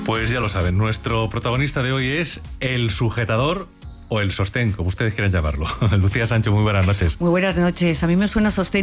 Pues ya lo saben, nuestro protagonista de hoy es el sujetador o el sostén, como ustedes quieran llamarlo. Lucía Sancho, muy buenas noches. Muy buenas noches. A mí me suena sostén